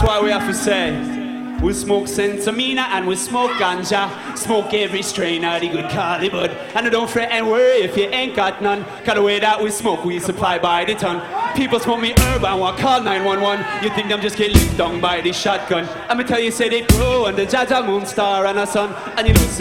why we have to say we smoke Sentamina and we smoke ganja. Smoke every strain of the good Cali bud. And don't fret and worry if you ain't got none. Cause the way that we smoke, we supply by the ton. People smoke me herb and want call 911. You think them just get licked down by the shotgun. I'ma tell you, say they grow under Jaja Moonstar and a sun. And you know,